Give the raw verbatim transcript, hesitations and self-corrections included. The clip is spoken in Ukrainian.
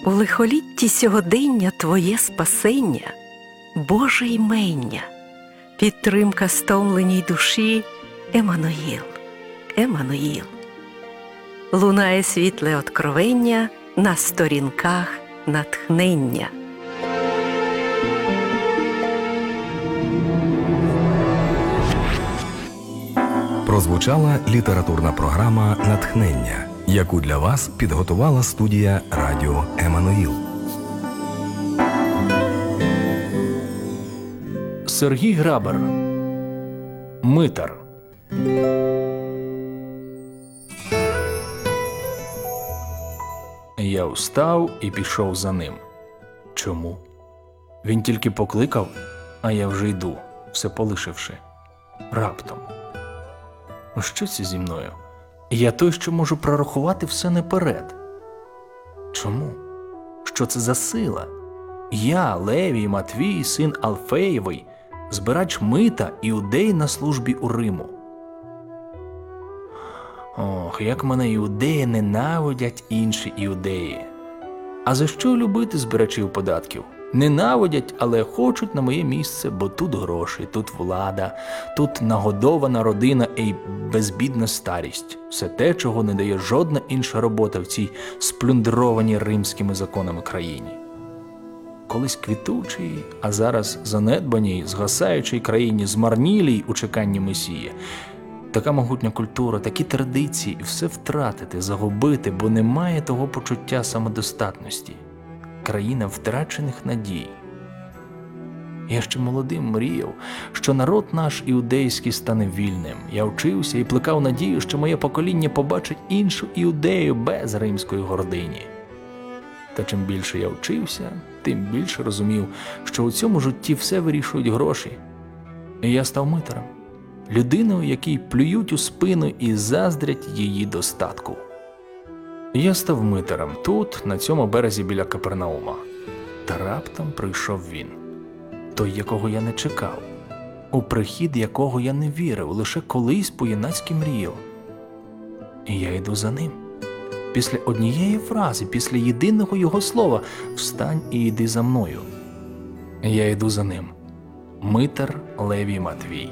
У лихолітті сьогодення Твоє спасення, Боже ймення, підтримка стомленій душі, Еммануїл, Еммануїл. Лунає світле откровення на сторінках натхнення. Прозвучала літературна програма «Натхнення», яку для вас підготувала студія радіо «Еммануїл». Сергій Грабар. Митар. Я встав і пішов за ним. Чому? Він тільки покликав, а я вже йду, все полишивши. Раптом. Що це зі мною? Я той, що можу прорахувати все наперед. Чому? Що це за сила? Я, Левій Матвій, син Алфеєвий, збирач мита іудей на службі у Риму. Ох, як мене іудеї ненавидять інші іудеї. А за що любити збирачів податків? Ненавидять, але хочуть на моє місце, бо тут гроші, тут влада, тут нагодована родина і безбідна старість. Все те, чого не дає жодна інша робота в цій сплюндрованій римськими законами країні. Колись квітучій, а зараз занедбаній, згасаючій країні, змарнілій у чеканні Месії. Така могутня культура, такі традиції, і все втратити, загубити, бо немає того почуття самодостатності. Країна втрачених надій. Я ще молодим мріяв, що народ наш іудейський стане вільним. Я вчився і плекав надію, що моє покоління побачить іншу іудею без римської гордині. Та чим більше я вчився, тим більше розумів, що у цьому житті все вирішують гроші. І я став митарем. Людиною, якій плюють у спину і заздрять її достатку. Я став митарем тут, на цьому березі біля Капернаума. Та раптом прийшов він. Той, якого я не чекав. У прихід якого я не вірив, лише колись по-юнацьки мріяв. І я йду за ним. Після однієї фрази, після єдиного його слова «Встань і йди за мною». Я йду за ним. Митар Левій Матвій.